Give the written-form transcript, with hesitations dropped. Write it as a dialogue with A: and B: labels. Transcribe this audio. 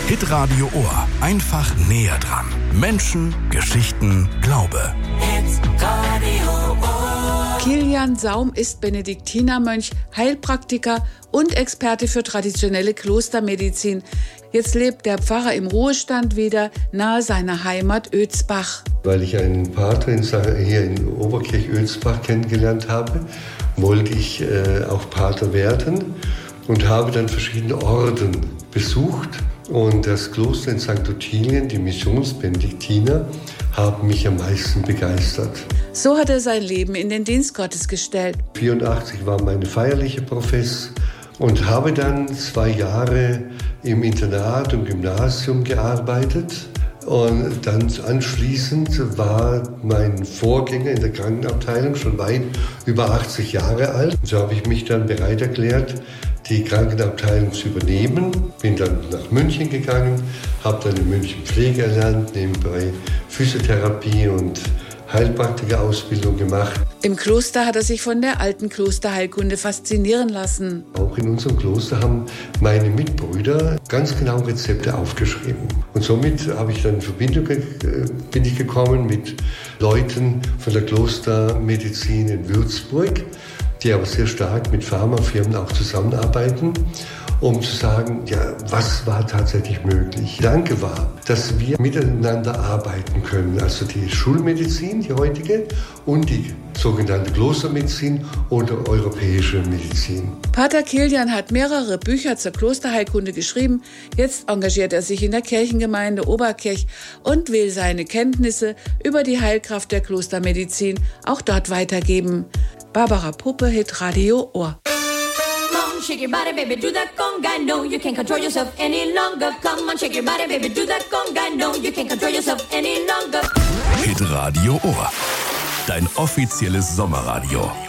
A: Hitradio Ohr. Einfach näher dran. Menschen, Geschichten, Glaube.
B: Hitradio Ohr.
C: Kilian Saum ist Benediktinermönch, Heilpraktiker und Experte für traditionelle Klostermedizin. Jetzt lebt der Pfarrer im Ruhestand wieder nahe seiner Heimat Ötzbach.
D: Weil ich einen Pater hier in Oberkirch-Ötzbach kennengelernt habe, wollte ich auch Pater werden und habe dann verschiedene Orden besucht. Und das Kloster in St. Ottilien, die Missionsbenediktiner, haben mich am meisten begeistert.
C: So hat er sein Leben in den Dienst Gottes gestellt.
D: 1984 war meine feierliche Profess und habe dann 2 Jahre im Internat und Gymnasium gearbeitet. Und dann anschließend war mein Vorgänger in der Krankenabteilung schon weit über 80 Jahre alt. So habe ich mich dann bereit erklärt, die Krankenabteilung zu übernehmen. Bin dann nach München gegangen, habe dann in München Pflege erlernt, nebenbei Physiotherapie und Heilpraktikerausbildung gemacht.
C: Im Kloster hat er sich von der alten Klosterheilkunde faszinieren lassen.
D: Auch in unserem Kloster haben meine Mitbrüder ganz genau Rezepte aufgeschrieben. Und somit habe ich dann in Verbindung bin ich gekommen mit Leuten von der Klostermedizin in Würzburg, die aber sehr stark mit Pharmafirmen auch zusammenarbeiten, um zu sagen, ja, was war tatsächlich möglich. Danke war, dass wir miteinander arbeiten können, also die Schulmedizin, die heutige, und die sogenannte Klostermedizin oder europäische Medizin.
C: Pater Kilian hat mehrere Bücher zur Klosterheilkunde geschrieben. Jetzt engagiert er sich in der Kirchengemeinde Oberkirch und will seine Kenntnisse über die Heilkraft der Klostermedizin auch dort weitergeben. Barbara Puppe, Hitradio Ohr.
B: Shake your body, baby, do that conga. No, you can't control yourself any longer. Come on, shake your body, baby, do that conga. No, you can't control yourself any longer.
A: Hitradio Ohr. Dein offizielles Sommerradio.